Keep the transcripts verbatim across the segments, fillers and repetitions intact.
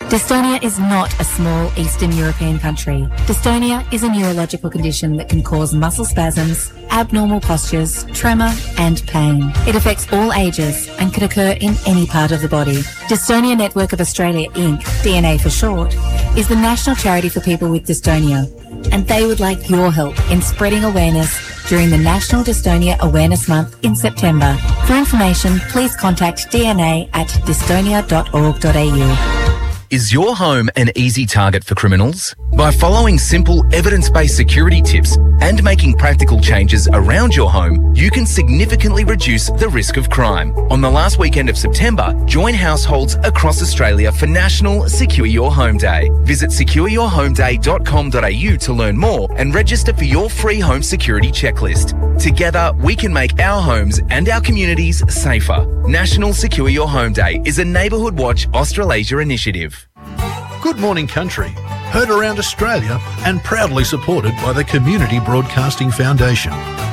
Dystonia is not a small Eastern European country. Dystonia is a neurological condition that can cause muscle spasms, abnormal postures, tremor and pain. It affects all ages and can occur in any part of the body. Dystonia Network of Australia Incorporated, D N A for short, is the national charity for people with dystonia, and they would like your help in spreading awareness during the National Dystonia Awareness Month in September. For information, please contact D N A at dystonia dot org dot a u. Is your home an easy target for criminals? By following simple, evidence-based security tips and making practical changes around your home, you can significantly reduce the risk of crime. On the last weekend of September, join households across Australia for National Secure Your Home Day. Visit secure your home day dot com dot a u to learn more and register for your free home security checklist. Together, we can make our homes and our communities safer. National Secure Your Home Day is a Neighbourhood Watch Australasia initiative. Good Morning Country, heard around Australia and proudly supported by the Community Broadcasting Foundation.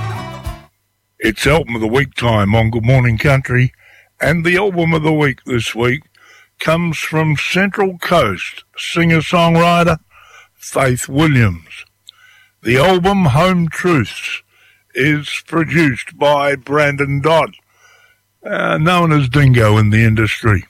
It's Album of the Week time on Good Morning Country, and the Album of the Week this week comes from Central Coast singer-songwriter Faith Williams. The album Home Truths is produced by Brandon Dodd, uh, known as Dingo in the industry.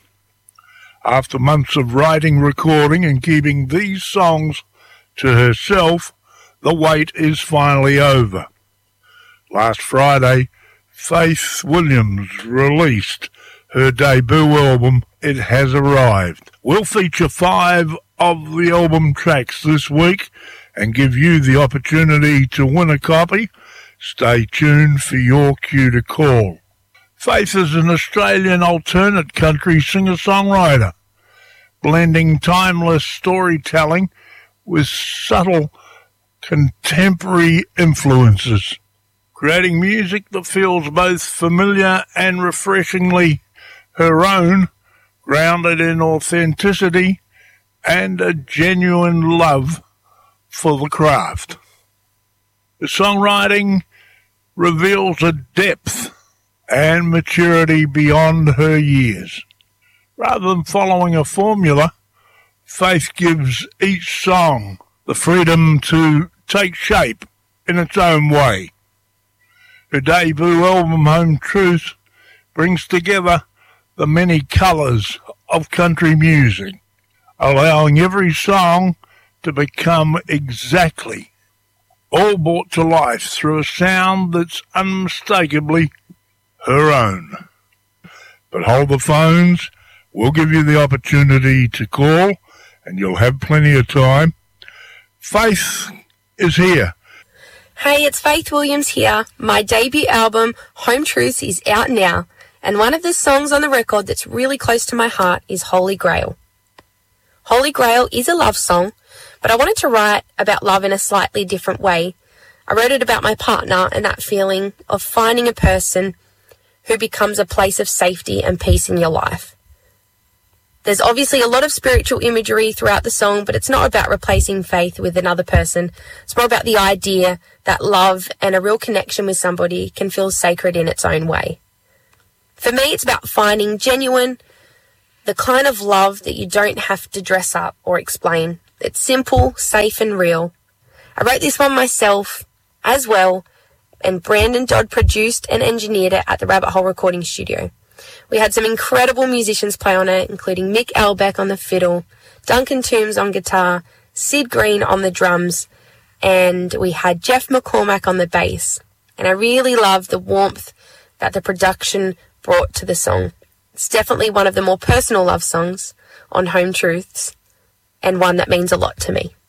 After months of writing, recording, and keeping these songs to herself, the wait is finally over. Last Friday, Faith Williams released her debut album, It Has Arrived. We'll feature five of the album tracks this week and give you the opportunity to win a copy. Stay tuned for your cue to call. Faith is an Australian alternate country singer-songwriter, blending timeless storytelling with subtle contemporary influences, creating music that feels both familiar and refreshingly her own, grounded in authenticity and a genuine love for the craft. The songwriting reveals a depth and maturity beyond her years. Rather than following a formula, Faith gives each song the freedom to take shape in its own way. Her debut album, Home Truth, brings together the many colours of country music, allowing every song to become exactly, all brought to life through a sound that's unmistakably her own. But hold the phones, we'll give you the opportunity to call, and you'll have plenty of time. Faith is here. Hey, it's Faith Williams here. My debut album, Home Truths, is out now, and one of the songs on the record that's really close to my heart is Holy Grail. Holy Grail is a love song, but I wanted to write about love in a slightly different way. I wrote it about my partner and that feeling of finding a person who becomes a place of safety and peace in your life. There's obviously a lot of spiritual imagery throughout the song, but it's not about replacing faith with another person. It's more about the idea that love and a real connection with somebody can feel sacred in its own way. For me, it's about finding genuine, the kind of love that you don't have to dress up or explain. It's simple, safe and real. I wrote this one myself as well, and Brandon Dodd produced and engineered it at the Rabbit Hole Recording Studio. We had some incredible musicians play on it, including Mick Albeck on the fiddle, Duncan Toombs on guitar, Sid Green on the drums, and we had Jeff McCormack on the bass. And I really love the warmth that the production brought to the song. It's definitely one of the more personal love songs on Home Truths, and one that means a lot to me.